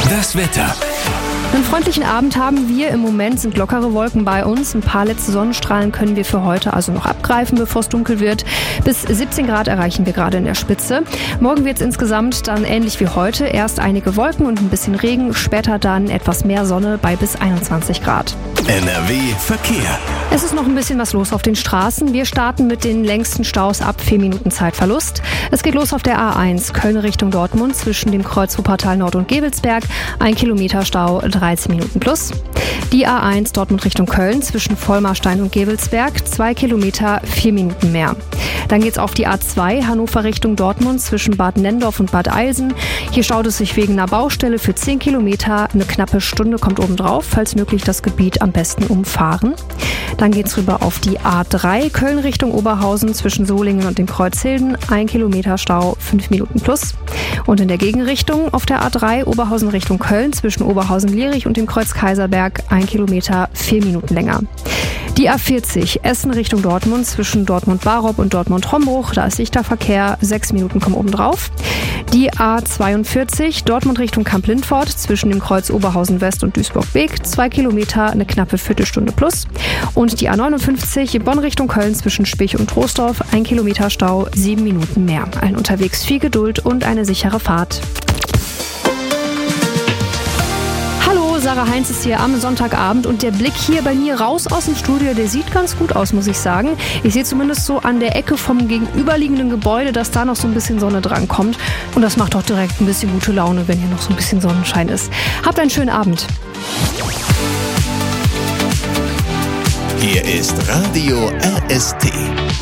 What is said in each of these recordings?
Das Wetter. Einen freundlichen Abend haben wir. Im Moment sind lockere Wolken bei uns. Ein paar letzte Sonnenstrahlen können wir für heute also noch abgreifen, bevor es dunkel wird. Bis 17 Grad erreichen wir gerade in der Spitze. Morgen wird es insgesamt dann ähnlich wie heute. Erst einige Wolken und ein bisschen Regen, später dann etwas mehr Sonne bei bis 21 Grad. NRW Verkehr. Es ist noch ein bisschen was los auf den Straßen. Wir starten mit den längsten Staus ab 4 Minuten Zeitverlust. Es geht los auf der A1 Köln Richtung Dortmund zwischen dem Kreuz Wuppertal Nord und Gevelsberg. 1 Kilometer Stau, 13 Minuten plus. Die A1 Dortmund Richtung Köln zwischen Vollmarstein und Gevelsberg. 2 Kilometer, 4 Minuten mehr. Dann geht's auf die A2 Hannover Richtung Dortmund zwischen Bad Nendorf und Bad Eilsen. Hier staut es sich wegen einer Baustelle für 10 Kilometer. Eine knappe Stunde kommt obendrauf. Falls möglich das Gebiet am besten umfahren. Dann geht's rüber auf die A3 Köln Richtung Oberhausen zwischen Solingen und dem Kreuz Hilden. 1 Kilometer Stau, 5 Minuten plus. Und in der Gegenrichtung auf der A3 Oberhausen Richtung Köln zwischen Oberhausen-Lierich und dem Kreuz Kaiserberg. 1 Kilometer, 4 Minuten länger. Die A40 Essen Richtung Dortmund zwischen Dortmund-Barob und Dortmund-Hombruch. Da ist dichter Verkehr, 6 Minuten kommen obendrauf. Die A42 Dortmund Richtung Kamp-Lindfort zwischen dem Kreuz Oberhausen-West und Duisburg-Beek. 2 Kilometer, eine knappe Viertelstunde plus. Und die A59 Bonn Richtung Köln zwischen Spich und Troisdorf. 1 Kilometer Stau, 7 Minuten mehr. Allen unterwegs viel Geduld und eine sichere Fahrt. Sarah Heinz ist hier am Sonntagabend und der Blick hier bei mir raus aus dem Studio, der sieht ganz gut aus, muss ich sagen. Ich sehe zumindest so an der Ecke vom gegenüberliegenden Gebäude, dass da noch so ein bisschen Sonne dran kommt. Und das macht doch direkt ein bisschen gute Laune, wenn hier noch so ein bisschen Sonnenschein ist. Habt einen schönen Abend. Hier ist Radio RST.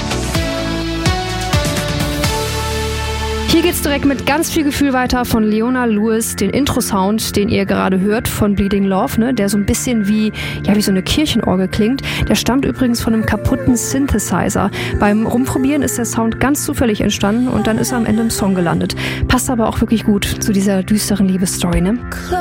Hier geht's direkt mit ganz viel Gefühl weiter von Leona Lewis, den Intro-Sound, den ihr gerade hört von Bleeding Love, ne, der so ein bisschen wie so eine Kirchenorgel klingt. Der stammt übrigens von einem kaputten Synthesizer. Beim Rumprobieren ist der Sound ganz zufällig entstanden und dann ist er am Ende im Song gelandet. Passt aber auch wirklich gut zu dieser düsteren Liebesstory, ne?